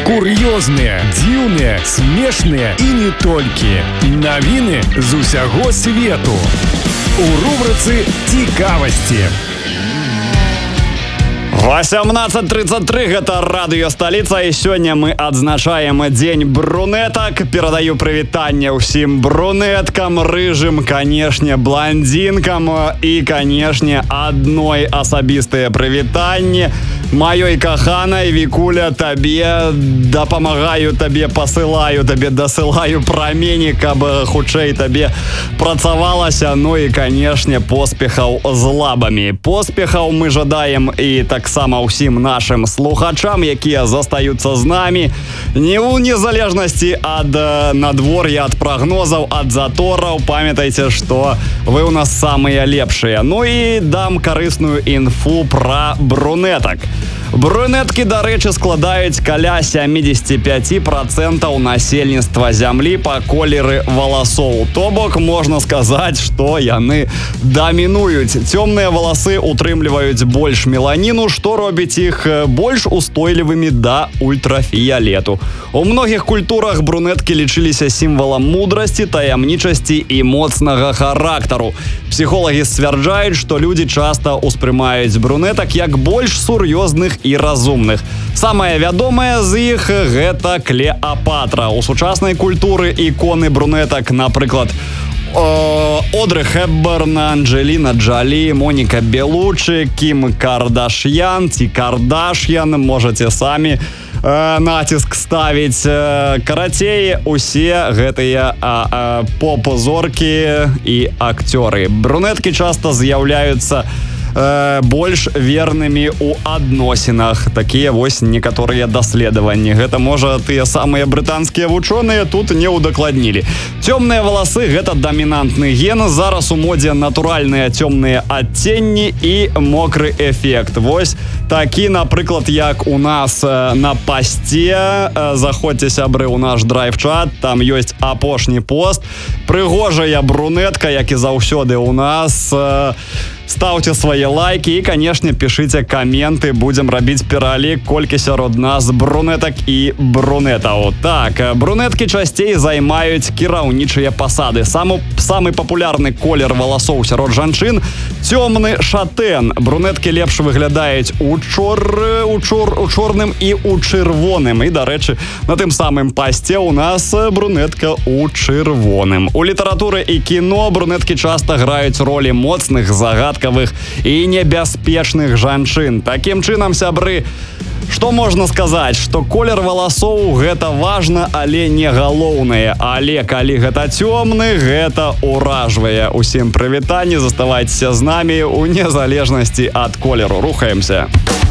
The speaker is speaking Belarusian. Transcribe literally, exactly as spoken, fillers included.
Кур'ёзныя, дзіўныя, смешныя і не толькі. Навіны з усяго свету. У рубрыцы «Цікавасці». восемнадцать тридцать три, гэта радыё «Сталіца», і сёння мы адзначаем дзень брунетак. Перадаю прывітанне ўсім брунеткам, рыжым, канешне, блондинкам і, канешне, адной асабістае прывітанне маёй каханай. Викуля, табе дапамагаю, табе пасылаю, табе дасылаю прамені, каб хутчэй табе працавалася. Ну і, канешне, поспехаў з лабамі. Поспехаў мы жадаем і таксама ўсім нашым слухачам, якія застаюцца з намі не ў незалежнасці ад надвор'я, ад прагнозаў, ад затораў. Памятайце, што вы ў нас самыя лепшыя. Ну і дам карысную інфу пра брунетак. Брунеткі, дарэчы, складаюць каля сямдзесят пять процентаў насельніцтва зямлі па колеры валасоў. То бок, можна сказаць, што яны дамінуюць. Цёмныя валасы утрымліваюць больш меланіну, што робіць іх больш устойлівымі да ультрафіялету. У многіх культурах брунеткі лічыліся сімвалам мудрасці, таямнічасці і моцнага характару. Псіхолагі сцвярджаюць, што людзі часта ўспрымаюць брунетак як больш сур'ёзных і разумных. Самая вядомая з іх гэта Клеапатра. У сучаснай культуры іконы брунетак, напрыклад, Одры Хепберн, Анджеліна Джолі, Моніка Белуччи, Кім Кардашьян ці Кардашьян, можаце самі э, націск ставіць. Карацей, усе гэтыя поп-зоркі і акцёры. Брунеткі часта з'яўляюцца больш вернымі ў адносінах. Такія вось некаторыя даследаванні. Гэта, можа, тыя самыя брытанскія вучоныя тут не ўдакладнілі. Цёмныя валасы — гэта дамінантны ген. Зараз у модзе натуральныя цёмныя адценні і мокры эфект. Вось такі, напрыклад, як у нас на пасце. Заходзьце, сябры, у наш драйв-чат, там ёсць апошні пост. Прыгожая брунетка, як і заўсёды у нас. Ставьте свои лайки и, конечно, пишите комменты. Будем рабіць пералік, колькі сярод нас брунетак і брунетаў. Так, брунеткі часцей займаюць кіраўнічыя пасады. Самы, самы папулярны колер валасоў сярод жанчын — цёмны шатэн. Брунеткі лепш выглядаюць у, чор, у, чор, у чорным і у чырвоным. І, дарэчы, на тым самым пасце у нас брунетка у чырвоным. У літаратуры і кіно брунеткі часта граюць ролі моцных, загадкавых і небяспечных жанчын. Такім чынам, сябры, што можна сказаць, што колер валасоў — гэта важна, але не галоўнае. Але калі гэта цёмны, гэта ўражвае. Усім прывітанне, заставайцеся з намі ў незалежнасці ад колеру. Рухаемся.